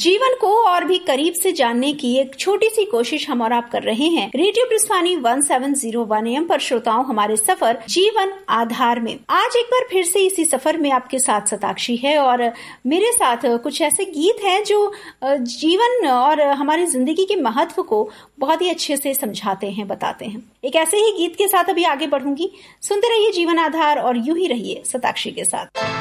जीवन को और भी करीब से जानने की एक छोटी सी कोशिश हम और आप कर रहे हैं रेडियो प्रस्थानी 1701 AM पर। श्रोताओं, हमारे सफर जीवन आधार में आज एक बार फिर से इसी सफर में आपके साथ सताक्षी है और मेरे साथ कुछ ऐसे गीत हैं जो जीवन और हमारी जिंदगी के महत्व को बहुत ही अच्छे से समझाते हैं, बताते हैं। एक ऐसे ही गीत के साथ अभी आगे बढ़ूंगी। सुनते रहिए जीवन आधार और यूं ही रहिए सताक्षी के साथ।